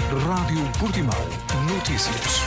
Rádio Portimão. Notícias.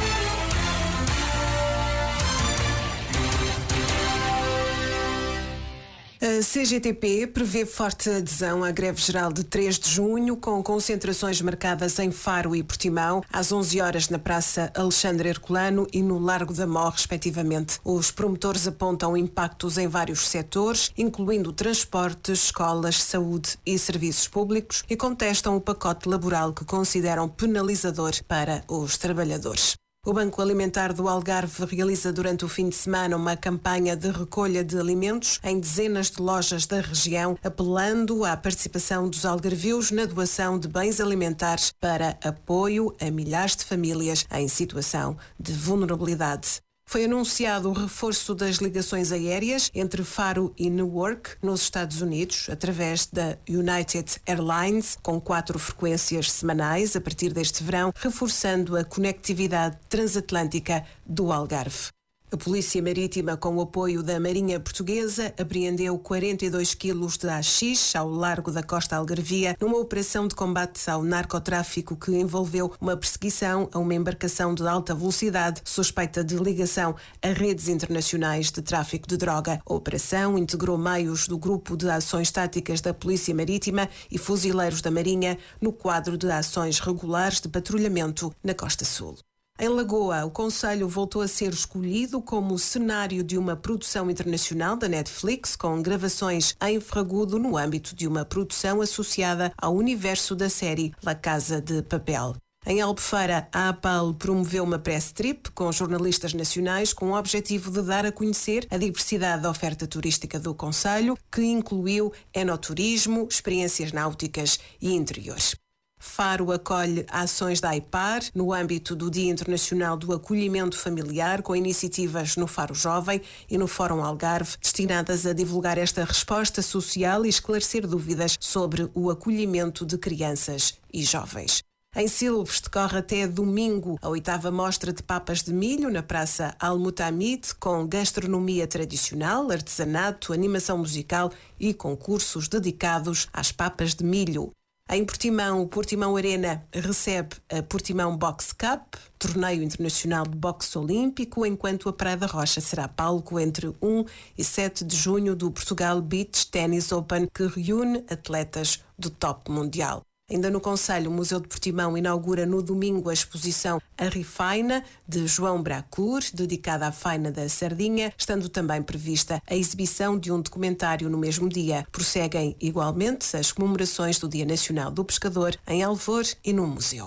A CGTP prevê forte adesão à greve geral de 3 de junho, com concentrações marcadas em Faro e Portimão, às 11 horas na Praça Alexandre Herculano e no Largo da Mó, respectivamente. Os promotores apontam impactos em vários setores, incluindo transportes, escolas, saúde e serviços públicos, e contestam o pacote laboral que consideram penalizador para os trabalhadores. O Banco Alimentar do Algarve realiza durante o fim de semana uma campanha de recolha de alimentos em dezenas de lojas da região, apelando à participação dos algarvios na doação de bens alimentares para apoio a milhares de famílias em situação de vulnerabilidade. Foi anunciado o reforço das ligações aéreas entre Faro e Newark, nos Estados Unidos, através da United Airlines, com 4 frequências semanais a partir deste verão, reforçando a conectividade transatlântica do Algarve. A Polícia Marítima, com o apoio da Marinha Portuguesa, apreendeu 42 quilos de haxixe ao largo da costa algarvia numa operação de combate ao narcotráfico que envolveu uma perseguição a uma embarcação de alta velocidade suspeita de ligação a redes internacionais de tráfico de droga. A operação integrou meios do Grupo de Ações Táticas da Polícia Marítima e fuzileiros da Marinha no quadro de ações regulares de patrulhamento na Costa Sul. Em Lagoa, o concelho voltou a ser escolhido como cenário de uma produção internacional da Netflix, com gravações em Ferragudo no âmbito de uma produção associada ao universo da série La Casa de Papel. Em Albufeira, a APAL promoveu uma press trip com jornalistas nacionais com o objetivo de dar a conhecer a diversidade da oferta turística do concelho, que incluiu enoturismo, experiências náuticas e interiores. Faro acolhe ações da AIPAR no âmbito do Dia Internacional do Acolhimento Familiar, com iniciativas no Faro Jovem e no Fórum Algarve, destinadas a divulgar esta resposta social e esclarecer dúvidas sobre o acolhimento de crianças e jovens. Em Silves decorre até domingo a 8ª mostra de papas de milho na Praça Al-Mutamid, com gastronomia tradicional, artesanato, animação musical e concursos dedicados às papas de milho. Em Portimão, o Portimão Arena recebe a Portimão Box Cup, torneio internacional de boxe olímpico, enquanto a Praia da Rocha será palco entre 1 e 7 de junho do Portugal Beach Tennis Open, que reúne atletas do top mundial. Ainda no concelho, o Museu de Portimão inaugura no domingo a exposição A Rifaina, de João Bracur, dedicada à faina da sardinha, estando também prevista a exibição de um documentário no mesmo dia. Prosseguem igualmente as comemorações do Dia Nacional do Pescador em Alvor e no museu.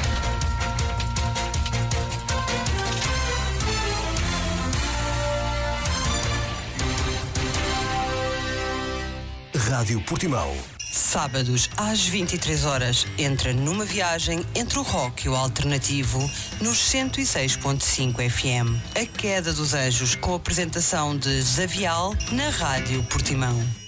Rádio Portimão. Sábados às 23 horas, entra numa viagem entre o rock e o alternativo nos 106.5 FM. A Queda dos Anjos, com a apresentação de Zavial na Rádio Portimão.